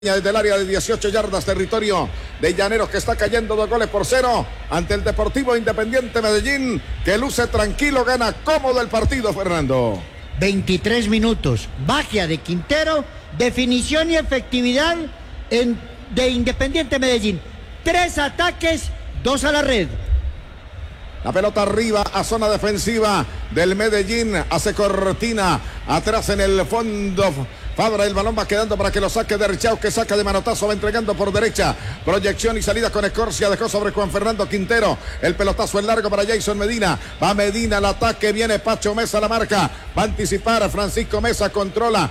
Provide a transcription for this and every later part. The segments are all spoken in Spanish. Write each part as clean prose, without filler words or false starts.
Desde el área de 18 yardas, territorio de Llaneros, que está cayendo 2-0 ante el Deportivo Independiente Medellín, que luce tranquilo, gana cómodo el partido, Fernando. 23 minutos, magia de Quintero, definición y efectividad de Independiente Medellín. 3 ataques, 2 a la red. La pelota arriba a zona defensiva del Medellín, hace cortina, atrás en el fondo. Fabra, el balón va quedando para que lo saque de Richao, que saca de manotazo, va entregando por derecha. Proyección y salida con Escorcia, dejó sobre Juan Fernando Quintero. El pelotazo en largo para Jason Medina. Va Medina al ataque, viene Pacho Mesa, la marca. Va a anticipar, Francisco Mesa controla.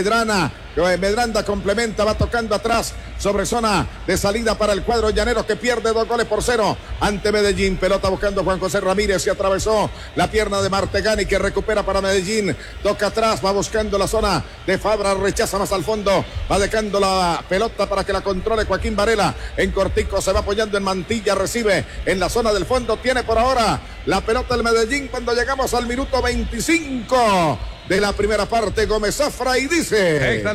Medranda complementa, va tocando atrás sobre zona de salida para el cuadro llanero, que pierde 2-0 ante Medellín. Pelota buscando Juan José Ramírez y atravesó la pierna de Martegani, que recupera para Medellín. Toca atrás, va buscando la zona de Fabra, rechaza más al fondo, va dejando la pelota para que la controle Joaquín Varela. En cortico se va apoyando en Mantilla, recibe en la zona del fondo, tiene por ahora la pelota del Medellín cuando llegamos al minuto 25 de la primera parte. Gómez Zafra y dice: esta es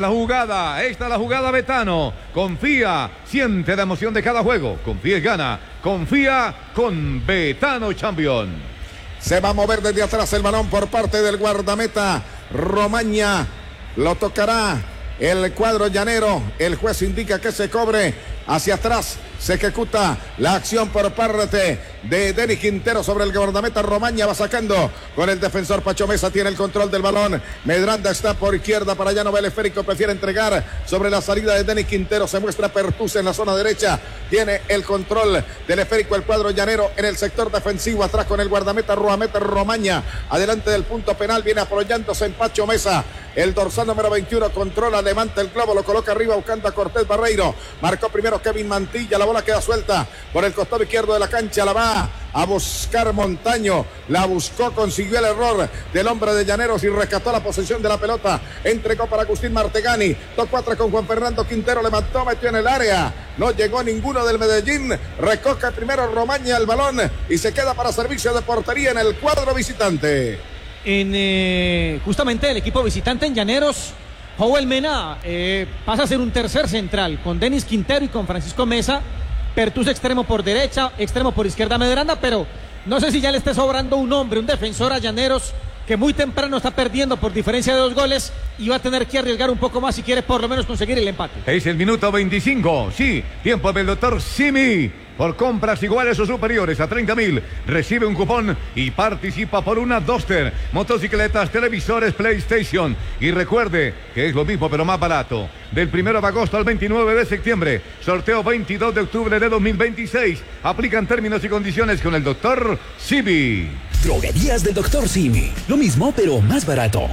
la jugada Betano. Confía, siente la emoción de cada juego. Confía y gana. Confía con Betano Champion. Se va a mover desde atrás el balón por parte del guardameta Romaña. Lo tocará el cuadro llanero. El juez indica que se cobre hacia atrás. Se ejecuta la acción por parte de Denis Quintero sobre el guardameta Romaña. Va sacando con el defensor Pacho Mesa. Tiene el control del balón. Medranda está por izquierda para allá. No ve el esférico. Prefiere entregar sobre la salida de Denis Quintero. Se muestra Pertusa en la zona derecha. Tiene el control del esférico el cuadro llanero en el sector defensivo. Atrás con el guardameta Romaña. Adelante del punto penal. Viene apoyándose en Pacho Mesa. El dorsal número 21 controla, levanta el globo, lo coloca arriba buscando a Cortés Barreiro. Marcó primero Kevin Mantilla, la bola queda suelta por el costado izquierdo de la cancha, la va a buscar Montaño, la buscó, consiguió el error del hombre de Llaneros y rescató la posesión de la pelota. Entregó para Agustín Martegani, 2-4 con Juan Fernando Quintero, levantó, metió en el área, no llegó ninguno del Medellín. Recoge primero Romaña el balón y se queda para servicio de portería en el cuadro visitante. Justamente el equipo visitante en Llaneros, Joel Mena pasa a ser un tercer central con Denis Quintero y con Francisco Mesa. Pertus extremo por derecha, extremo por izquierda Medranda, pero no sé si ya le esté sobrando un hombre, un defensor a Llaneros, que muy temprano está perdiendo por diferencia de 2 goles y va a tener que arriesgar un poco más si quiere por lo menos conseguir el empate. Es el minuto 25, sí, tiempo del doctor Simi. Por compras iguales o superiores a 30.000, recibe un cupón y participa por una Duster, motocicletas, televisores, PlayStation. Y recuerde que es lo mismo pero más barato. Del 1 de agosto al 29 de septiembre, sorteo 22 de octubre de 2026. Aplican términos y condiciones con el doctor Simi. Droguerías del doctor Simi. Lo mismo pero más barato.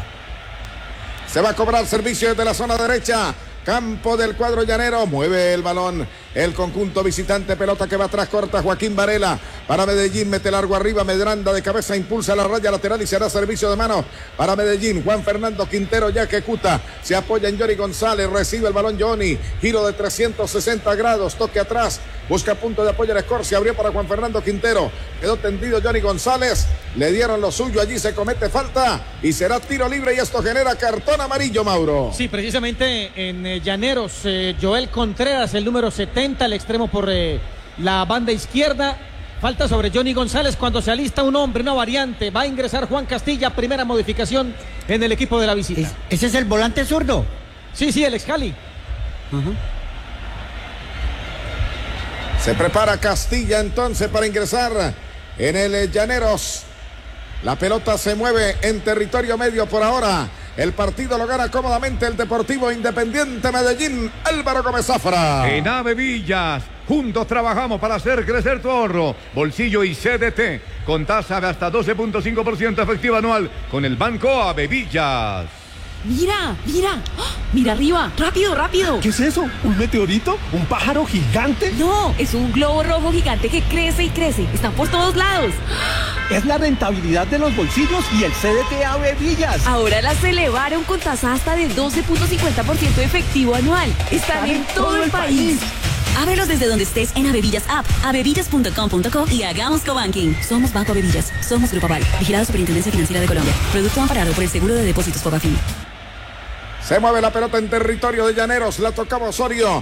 Se va a cobrar servicio desde la zona derecha. Campo del cuadro llanero, mueve el balón el conjunto visitante, pelota que va atrás, corta Joaquín Varela para Medellín, mete largo arriba, Medranda de cabeza impulsa la raya lateral y se hará servicio de mano para Medellín. Juan Fernando Quintero ya ejecuta, se apoya en Johnny González, recibe el balón Johnny, giro de 360 grados, toque atrás, busca punto de apoyo en Escorcia, abrió para Juan Fernando Quintero, quedó tendido Johnny González, le dieron lo suyo, allí se comete falta y será tiro libre y esto genera cartón amarillo, Mauro. Sí, precisamente en Llaneros, Joel Contreras, el número 70, el extremo por la banda izquierda. Falta sobre Johnny González cuando se alista un hombre, una variante. Va a ingresar Juan Castilla, primera modificación en el equipo de la visita. ¿Ese es el volante zurdo? Sí, el ex Cali. Se prepara Castilla entonces para ingresar en el Llaneros. La pelota se mueve en territorio medio por ahora. El partido lo gana cómodamente el Deportivo Independiente Medellín. Álvaro Gómez Zafra. En Avevillas, juntos trabajamos para hacer crecer tu ahorro, bolsillo y CDT, con tasa de hasta 12.5% efectiva anual con el Banco Avevillas. Mira, mira arriba, rápido. ¿Qué es eso? ¿Un meteorito? ¿Un pájaro gigante? No, es un globo rojo gigante que crece y crece, están por todos lados. Es la rentabilidad de los bolsillos y el CDT Avevillas. Ahora las elevaron con tasa hasta de 12.50% efectivo anual. Están en todo el país. Ábrelos desde donde estés en Avevillas App, avevillas.com.co y hagamos cobanking. Somos Banco Avevillas, somos Grupo Aval, vigilado Superintendencia Financiera de Colombia. Producto amparado por el Seguro de Depósitos Pobafin. Se mueve la pelota en territorio de Llaneros. La tocaba Osorio.